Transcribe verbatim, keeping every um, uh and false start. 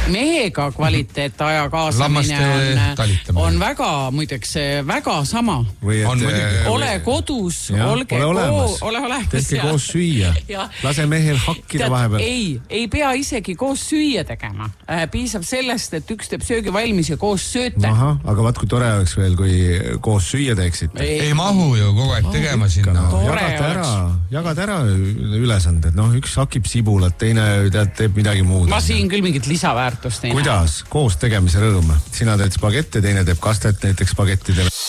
mehega kvaliteetaja kaasamine on, on väga, muideks, väga sama. Või et, on, ole kodus, ja, olge ole olemas, ole olemas tehke koos süüa. Lase mehel hakkida vahepeal. Ei, ei pea isegi koos süüa tegema. Piisab sellest, et üks teeb söögi valmis ja koos sööte. Aha, aga vaat kui tore oleks veel, kui koos süüa teeksite. Ei, ei mahu ju kogu aeg tegema sinna. No, jagad ära, jagad ära ülesanded. Noh, üks hakib sibulat, teine tead, teeb midagi muud. Ma siin küll mingit lisaväärtust ei Kuidas? Näe. Koos tegemise rõõm. Sina teed spagetti, teine teeb kastet näiteks spagettidele.